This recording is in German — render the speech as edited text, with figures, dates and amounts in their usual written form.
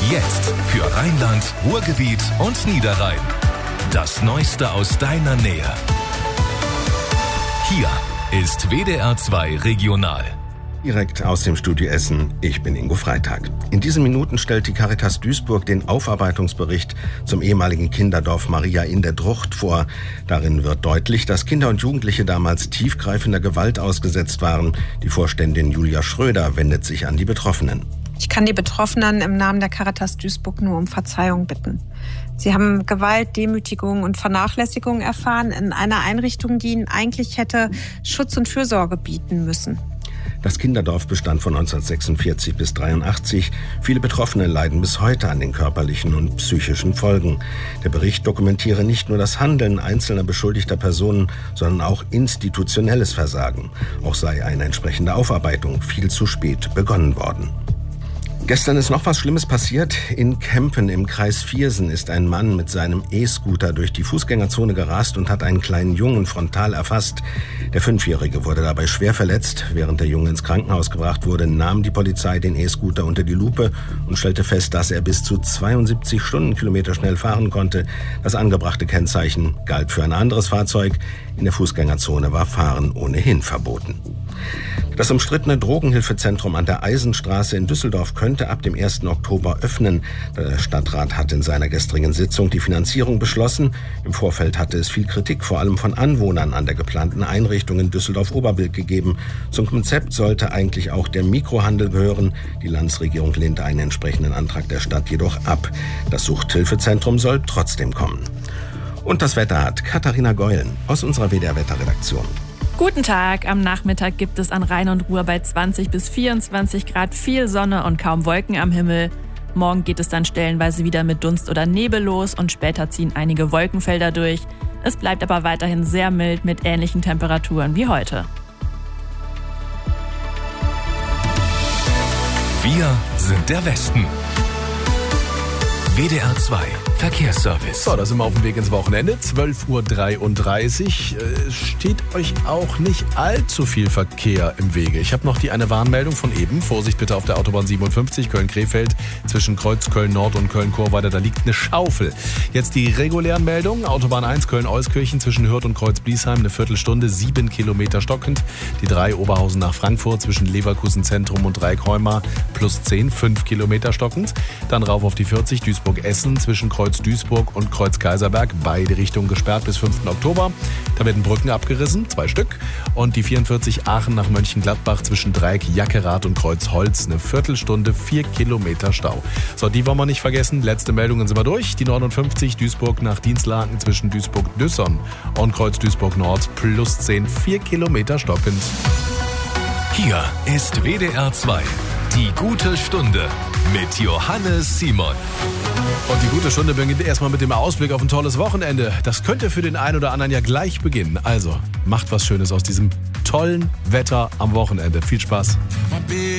Jetzt für Rheinland, Ruhrgebiet und Niederrhein. Das Neueste aus deiner Nähe. Hier ist WDR 2 Regional. Direkt aus dem Studio Essen, ich bin Ingo Freitag. In diesen Minuten stellt die Caritas Duisburg den Aufarbeitungsbericht zum ehemaligen Kinderdorf Maria in der Drucht vor. Darin wird deutlich, dass Kinder und Jugendliche damals tiefgreifender Gewalt ausgesetzt waren. Die Vorständin Julia Schröder wendet sich an die Betroffenen. Ich kann die Betroffenen im Namen der Caritas Duisburg nur um Verzeihung bitten. Sie haben Gewalt, Demütigung und Vernachlässigung erfahren in einer Einrichtung, die ihnen eigentlich hätte Schutz und Fürsorge bieten müssen. Das Kinderdorf bestand von 1946 bis 1983. Viele Betroffene leiden bis heute an den körperlichen und psychischen Folgen. Der Bericht dokumentiere nicht nur das Handeln einzelner beschuldigter Personen, sondern auch institutionelles Versagen. Auch sei eine entsprechende Aufarbeitung viel zu spät begonnen worden. Gestern ist noch was Schlimmes passiert. In Kempen im Kreis Viersen ist ein Mann mit seinem E-Scooter durch die Fußgängerzone gerast und hat einen kleinen Jungen frontal erfasst. Der 5-Jährige wurde dabei schwer verletzt. Während der Junge ins Krankenhaus gebracht wurde, nahm die Polizei den E-Scooter unter die Lupe und stellte fest, dass er bis zu 72 Stundenkilometer schnell fahren konnte. Das angebrachte Kennzeichen galt für ein anderes Fahrzeug. In der Fußgängerzone war Fahren ohnehin verboten. Das umstrittene Drogenhilfezentrum an der Eisenstraße in Düsseldorf könnte ab dem 1. Oktober öffnen. Der Stadtrat hat in seiner gestrigen Sitzung die Finanzierung beschlossen. Im Vorfeld hatte es viel Kritik, vor allem von Anwohnern, an der geplanten Einrichtung in Düsseldorf-Oberbilk gegeben. Zum Konzept sollte eigentlich auch der Mikrohandel gehören. Die Landesregierung lehnte einen entsprechenden Antrag der Stadt jedoch ab. Das Suchthilfezentrum soll trotzdem kommen. Und das Wetter hat Katharina Geulen aus unserer WDR-Wetterredaktion. Guten Tag. Am Nachmittag gibt es an Rhein und Ruhr bei 20 bis 24 Grad viel Sonne und kaum Wolken am Himmel. Morgen geht es dann stellenweise wieder mit Dunst oder Nebel los und später ziehen einige Wolkenfelder durch. Es bleibt aber weiterhin sehr mild mit ähnlichen Temperaturen wie heute. Wir sind der Westen. WDR 2 Verkehrsservice. So, da sind wir auf dem Weg ins Wochenende. 12.33 Uhr. Steht euch auch nicht allzu viel Verkehr im Wege. Ich habe noch die eine Warnmeldung von eben. Vorsicht bitte auf der Autobahn 57 Köln-Krefeld zwischen Kreuz Köln-Nord und Köln-Chorweiler. Da liegt eine Schaufel. Jetzt die regulären Meldungen. Autobahn 1 Köln-Euskirchen zwischen Hürth und Kreuz-Bliesheim. Eine Viertelstunde, 7 Kilometer stockend. Die 3 Oberhausen nach Frankfurt zwischen Leverkusen Zentrum und Dreieckheumar plus 10, 5 Kilometer stockend. Dann rauf auf die 40 Duisburg-Essen zwischen Kreuz-Duisburg und Kreuz-Kaiserberg. Beide Richtungen gesperrt bis 5. Oktober. Da werden Brücken abgerissen, 2 Stück. Und die 44 Aachen nach Mönchengladbach zwischen Dreieck, Jackerath und Kreuzholz. Eine Viertelstunde, 4 Kilometer Stau. So, die wollen wir nicht vergessen. Letzte Meldungen sind wir durch. Die 59 Duisburg nach Dienstlaken zwischen Duisburg-Düssern und Kreuz-Duisburg-Nord plus 10, 4 Kilometer stockend. Hier ist WDR 2. Die gute Stunde mit Johannes Simon. Und die gute Stunde beginnt erstmal mit dem Ausblick auf ein tolles Wochenende. Das könnte für den einen oder anderen ja gleich beginnen. Also, macht was Schönes aus diesem tollen Wetter am Wochenende. Viel Spaß.